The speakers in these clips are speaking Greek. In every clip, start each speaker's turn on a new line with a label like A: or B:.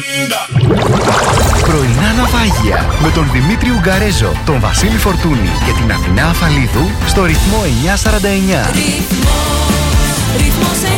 A: Πρωινά ναυάγια με τον Δημήτρη Ουγγαρέζο, τον Βασίλη Φορτούνη και την Αθηνά Αφαλίδου στο ρυθμό 949.
B: Ρυθμός 949.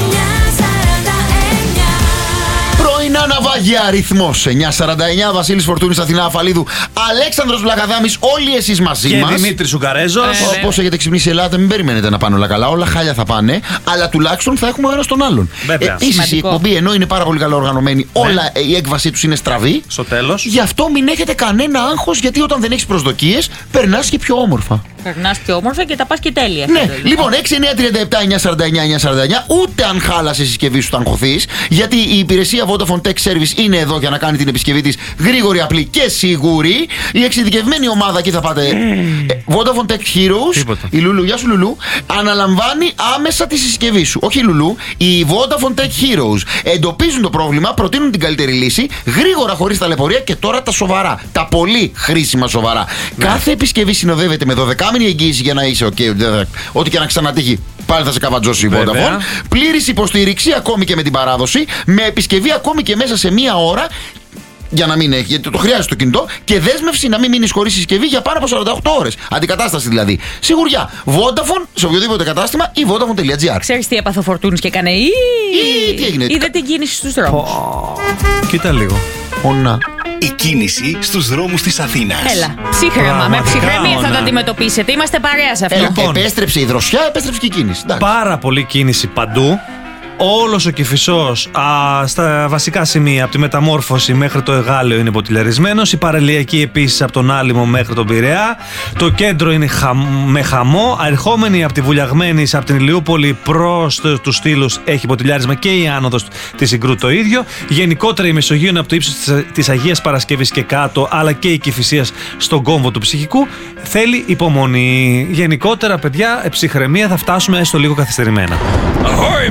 C: Πρωινά ναυάγια, ρυθμός 949. Βασίλης Φορτούνης, Αθηνά Αφαλίδου, Αλέξανδρος Βλαχαδάμης, όλοι εσείς μαζί μας.
D: Και Δημήτρης Ουγγαρέζος.
C: Όπως έχετε ξυπνήσει Ελλάδα, μην περιμένετε να πάνε όλα καλά. Όλα χάλια θα πάνε, αλλά τουλάχιστον θα έχουμε ο ένας τον άλλον. Επίσης, η εκπομπή, ενώ είναι πάρα πολύ καλά οργανωμένη, όλα η έκβασή τους είναι στραβή.
D: Στο τέλος.
C: Γι' αυτό μην έχετε κανένα άγχος, γιατί όταν δεν έχεις προσδοκίες, περνάς και πιο όμορφα.
E: Περνάς πιο όμορφα και τα πας και τέλεια.
C: Ναι, λοιπόν, 6-9-37-949-949, ούτε αν χάλασε η συσκευή σου θα αγχωθείς, γιατί η υπηρεσία Vodafone Tech Service είναι εδώ για να κάνει την επισκευή της γρήγορη, απλή και σίγουρη. Η εξειδικευμένη ομάδα, εκεί θα πάτε. Vodafone Tech Heroes,
D: Τίποτα.
C: η Λουλού, γεια σου Λουλού, αναλαμβάνει άμεσα τη συσκευή σου. Όχι η Λουλού, η Vodafone Tech Heroes. Εντοπίζουν το πρόβλημα, προτείνουν την καλύτερη λύση, γρήγορα, χωρίς ταλαιπωρία, και τώρα τα σοβαρά. Τα πολύ χρήσιμα σοβαρά. Κάθε επισκευή συνοδεύεται με 12μηνη εγγύηση για να είσαι ό,τι και να ξανατύχει. Πάλι θα σε καβατζώσει η Vodafone. Πλήρης υποστήριξη ακόμη και με την παράδοση. Με επισκευή ακόμη και μέσα σε μία ώρα. Για να μην έχει, γιατί το χρειάζεται το κινητό. Και δέσμευση να μην μείνει χωρίς συσκευή για πάνω από 48 ώρες. Αντικατάσταση δηλαδή. Σιγουριά. Vodafone σε οποιοδήποτε κατάστημα ή Vodafone.gr.
E: Ξέρεις τι έπαθε ο Φορτούνης και έκανε
C: Τι έγινε?
E: Είδε την κίνηση στους δρόμους.
D: Κοίτα λίγο.
C: Ωνά.
A: Η κίνηση στους δρόμους της Αθήνας.
E: Έλα, ψύχρεμα. Με
D: Πραγματικά,
E: ψυχραιμία θα
D: ναι.
E: τα αντιμετωπίσετε. Είμαστε παρέα σε αυτό.
D: Λοιπόν.
C: Επέστρεψε η δροσιά, επέστρεψε και η κίνηση. Εντάξει.
D: Πάρα πολύ κίνηση παντού. Όλος ο Κηφισός στα βασικά σημεία, από τη Μεταμόρφωση μέχρι το Εγάλεο, είναι ποτηλιαρισμένος. Η παραλιακή επίσης από τον Άλυμο μέχρι τον Πειραιά. Το κέντρο είναι με χαμό. Ερχόμενη από τη Βουλιαγμένης, από την Ηλιούπολη προς τους Στήλους, έχει ποτηλιάρισμα, και η άνοδος της Συγκρού το ίδιο. Γενικότερα η Μεσογείο είναι από το ύψος της Αγίας Παρασκευής και κάτω, αλλά και η Κηφισίας στον κόμβο του Ψυχικού. Θέλει υπομονή. Γενικότερα, παιδιά, ψυχραιμία, θα φτάσουμε έστω λίγο καθυστερημένα.